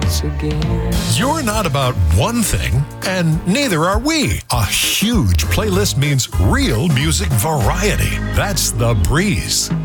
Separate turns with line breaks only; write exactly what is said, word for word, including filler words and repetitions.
once again.
You're not about one thing, and neither are we. A huge playlist means real music variety. That's The Breeze.